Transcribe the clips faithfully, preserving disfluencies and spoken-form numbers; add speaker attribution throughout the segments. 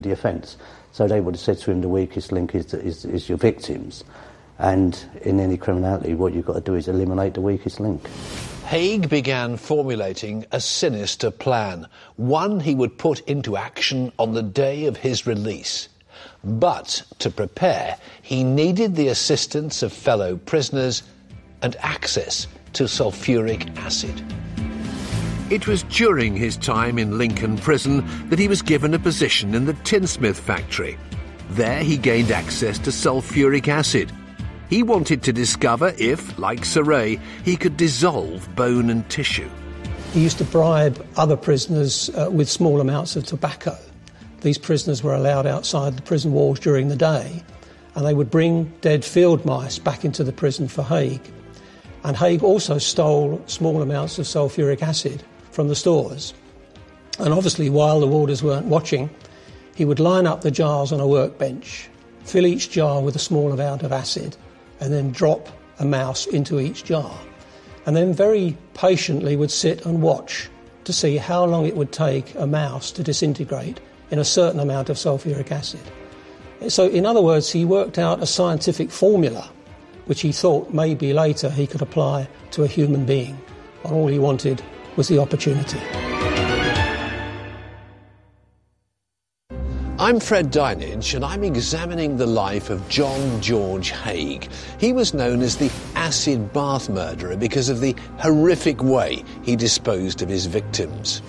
Speaker 1: the offence. So they would have said to him the weakest link is, is, is your victims. And in any criminality, what you've got to do is eliminate the weakest link.
Speaker 2: Haig began formulating a sinister plan, one he would put into action on the day of his release. But to prepare, he needed the assistance of fellow prisoners and access to sulphuric acid. It was during his time in Lincoln Prison that he was given a position in the tinsmith factory. There he gained access to sulphuric acid. He wanted to discover if, like Saray, he could dissolve bone and tissue.
Speaker 3: He used to bribe other prisoners uh, with small amounts of tobacco. These prisoners were allowed outside the prison walls during the day, and they would bring dead field mice back into the prison for Haig. And Haig also stole small amounts of sulphuric acid from the stores. And obviously, while the warders weren't watching, he would line up the jars on a workbench, fill each jar with a small amount of acid, and then drop a mouse into each jar. And then very patiently would sit and watch to see how long it would take a mouse to disintegrate in a certain amount of sulphuric acid. So, in other words, he worked out a scientific formula which he thought maybe later he could apply to a human being. And all he wanted was the opportunity.
Speaker 2: I'm Fred Dinenage, and I'm examining the life of John George Haig. He was known as the acid bath murderer because of the horrific way he disposed of his victims.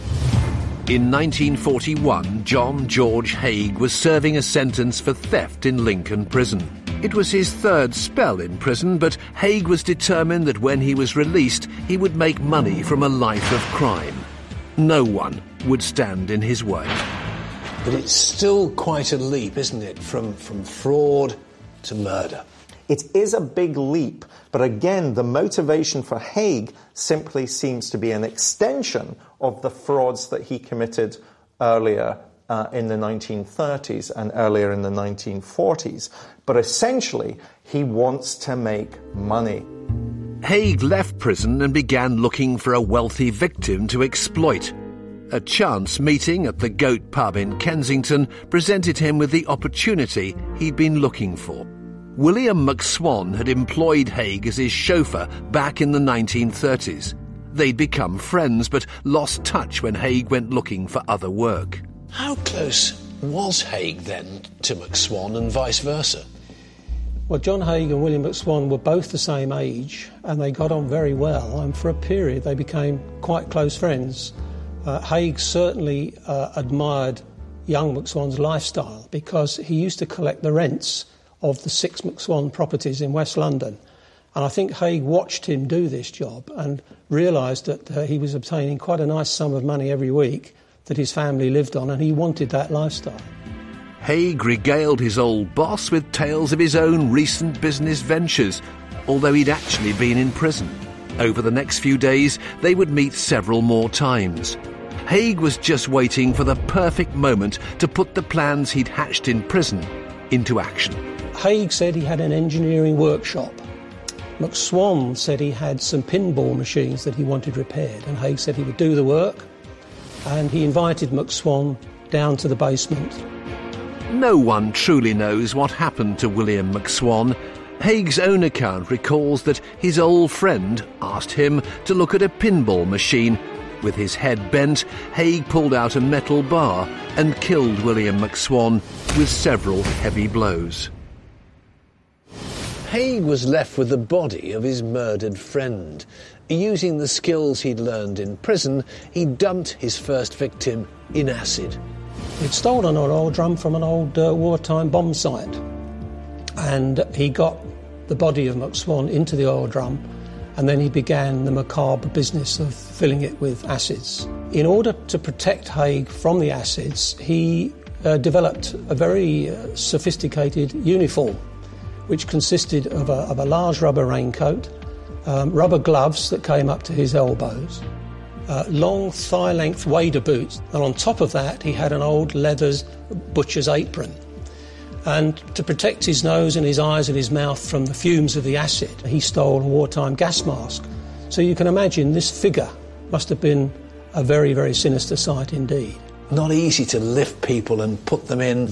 Speaker 2: In nineteen forty-one, John George Haig was serving a sentence for theft in Lincoln Prison. It was his third spell in prison, but Haig was determined that when he was released, he would make money from a life of crime. No one would stand in his way. But it's still quite a leap, isn't it, from, from fraud to murder?
Speaker 4: It is a big leap, but again, the motivation for Haig simply seems to be an extension of the frauds that he committed earlier uh, in the nineteen thirties and earlier in the nineteen forties. But essentially, he wants to make money.
Speaker 2: Haig left prison and began looking for a wealthy victim to exploit. A chance meeting at the Goat pub in Kensington presented him with the opportunity he'd been looking for. William McSwan had employed Haig as his chauffeur back in the nineteen thirties. They'd become friends, but lost touch when Haig went looking for other work. How close was Haig then to McSwan and vice versa?
Speaker 3: Well, John Haig and William McSwan were both the same age, and they got on very well, and for a period they became quite close friends. Uh, Haig certainly uh, admired young McSwan's lifestyle because he used to collect the rents of the six McSwan properties in West London. And I think Haig watched him do this job and realised that uh, he was obtaining quite a nice sum of money every week that his family lived on, and he wanted that lifestyle.
Speaker 2: Haig regaled his old boss with tales of his own recent business ventures, although he'd actually been in prison. Over the next few days, they would meet several more times. Haig was just waiting for the perfect moment to put the plans he'd hatched in prison into action.
Speaker 3: Haig said he had an engineering workshop. McSwan said he had some pinball machines that he wanted repaired, and Haig said he would do the work, and he invited McSwan down to the basement.
Speaker 2: No one truly knows what happened to William McSwan. Haig's own account recalls that his old friend asked him to look at a pinball machine. With his head bent, Haig pulled out a metal bar and killed William McSwan with several heavy blows. Haig was left with the body of his murdered friend. Using the skills he'd learned in prison, he dumped his first victim in acid.
Speaker 3: He'd stolen an oil drum from an old uh, wartime bomb site, and he got the body of McSwan into the oil drum, and then he began the macabre business of filling it with acids. In order to protect Haig from the acids, he uh, developed a very uh, sophisticated uniform, which consisted of a, of a large rubber raincoat, um, rubber gloves that came up to his elbows, uh, long thigh-length wader boots, and on top of that he had an old leather butcher's apron. And to protect his nose and his eyes and his mouth from the fumes of the acid, he stole a wartime gas mask. So you can imagine this figure must have been a very, very sinister sight indeed.
Speaker 2: not easy to lift people and put them in